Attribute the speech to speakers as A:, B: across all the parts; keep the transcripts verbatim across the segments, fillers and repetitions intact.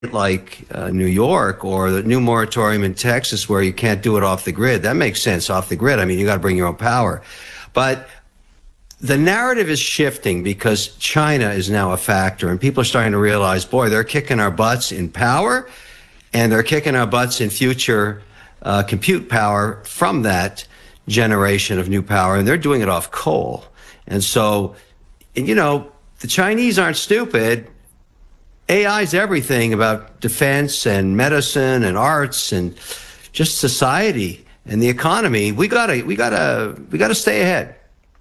A: like uh, New York or the new moratorium in Texas where you can't do it off the grid. That makes sense, off the grid. I mean, you got to bring your own power. But the narrative is shifting because China is now a factor, and people are starting to realize, boy, they're kicking our butts in power, and they're kicking our butts in future uh, compute power from that generation of new power, and they're doing it off coal. And so, you know, the Chinese aren't stupid. A I is everything about defense and medicine and arts and just society and the economy. We gotta, we gotta, we gotta stay ahead.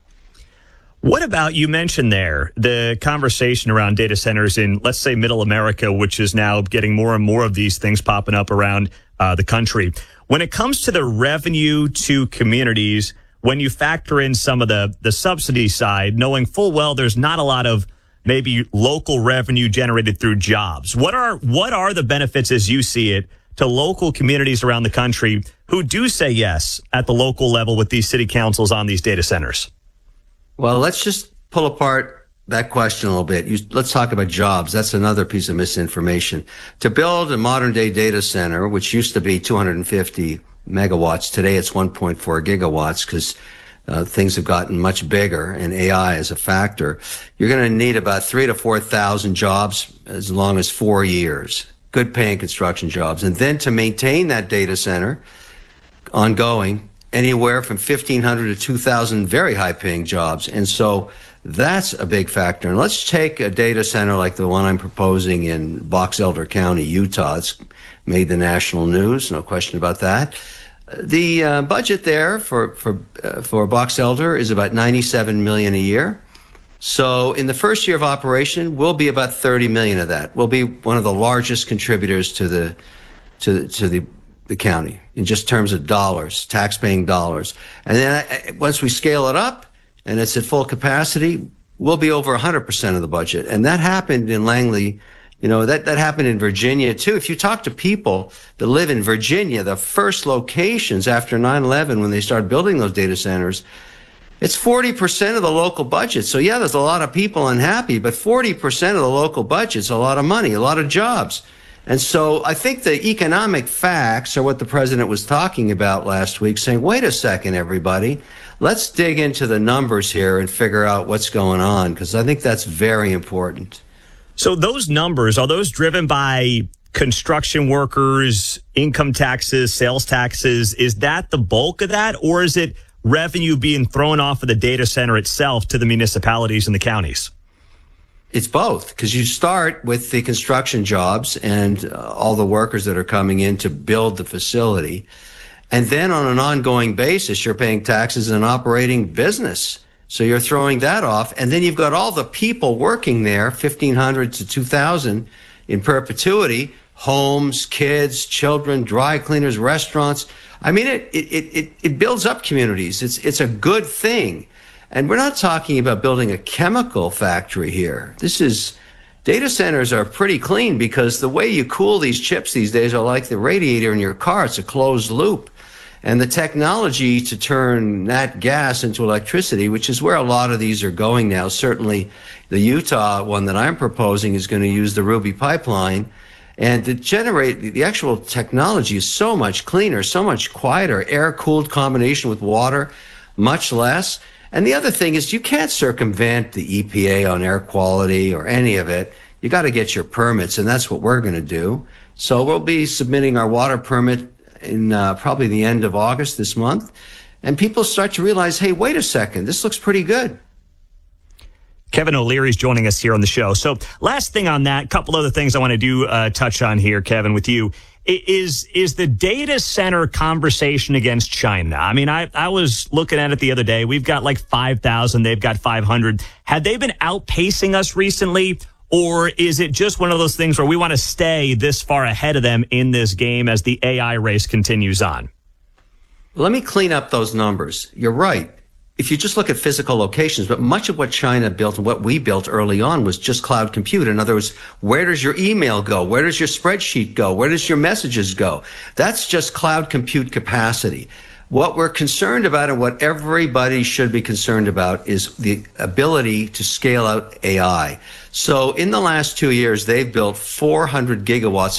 B: What about, you mentioned there, the conversation around data centers in, let's say, middle America, which is now getting more and more of these things popping up around uh, the country. When it comes to the revenue to communities, when you factor in some of the, the subsidy side, knowing full well there's not a lot of maybe local revenue generated through jobs, what are what are the benefits as you see it to local communities around the country who do say yes at the local level with these city councils on these data centers?
A: Well, let's just pull apart that question a little bit. You, let's talk about jobs. That's another piece of misinformation. To build a modern day data center, which used to be two hundred fifty megawatts, today it's one point four gigawatts because uh, things have gotten much bigger and A I is a factor. You're going to need about three to four thousand jobs as long as four years, good paying construction jobs. And then to maintain that data center ongoing, anywhere from fifteen hundred to two thousand very high-paying jobs. And so that's a big factor. And let's take a data center like the one I'm proposing in Box Elder County, Utah. It's made the national news, no question about that. The uh, budget there for for uh, for Box Elder is about ninety-seven million dollars a year. So in the first year of operation, we'll be about thirty million dollars of that. We'll be one of the largest contributors to the to to the the county in just terms of dollars, tax-paying dollars. And then uh, once we scale it up and it's at full capacity, we'll be over one hundred percent of the budget. And that happened in Langley. You know, that, that happened in Virginia, too. If you talk to people that live in Virginia, the first locations after nine eleven when they started building those data centers, it's forty percent of the local budget. So, yeah, there's a lot of people unhappy, but forty percent of the local budget's a lot of money, a lot of jobs. And so I think the economic facts are what the president was talking about last week, saying, wait a second, everybody, let's dig into the numbers here and figure out what's going on, because I think that's very important.
B: So those numbers, are those driven by construction workers, income taxes, sales taxes? Is that the bulk of that, or is it revenue being thrown off of the data center itself to the municipalities and the counties?
A: It's both, because you start with the construction jobs and uh, all the workers that are coming in to build the facility. And then on an ongoing basis, you're paying taxes in an operating business. So you're throwing that off. And then you've got all the people working there, fifteen hundred to two thousand in perpetuity, homes, kids, children, dry cleaners, restaurants. I mean, it, it, it, it builds up communities. It's, it's a good thing. And we're not talking about building a chemical factory here. This is, data centers are pretty clean because the way you cool these chips these days are like the radiator in your car. It's a closed loop. And the technology to turn nat gas into electricity, which is where a lot of these are going now. Certainly the Utah one that I'm proposing is going to use the Ruby pipeline. And to generate, the actual technology is so much cleaner, so much quieter, air-cooled combination with water, much less. And the other thing is you can't circumvent the E P A on air quality or any of it. You got to get your permits, and that's what we're going to do. So we'll be submitting our water permit in uh, probably the end of August this month. And people start to realize, hey, wait a second, this looks pretty good.
B: Kevin O'Leary is joining us here on the show. So last thing on that, couple other things I want to do uh, touch on here, Kevin, with you. Is is the data center conversation against China? I mean, I, I was looking at it the other day. We've got like five thousand. They've got five hundred. Had they been outpacing us recently? Or is it just one of those things where we want to stay this far ahead of them in this game as the A I race continues on?
A: Let me clean up those numbers. You're right. If you just look at physical locations, but much of what China built and what we built early on was just cloud compute. In other words, where does your email go? Where does your spreadsheet go? Where does your messages go? That's just cloud compute capacity. What we're concerned about and what everybody should be concerned about is the ability to scale out A I. So in the last two years, they've built four hundred gigawatts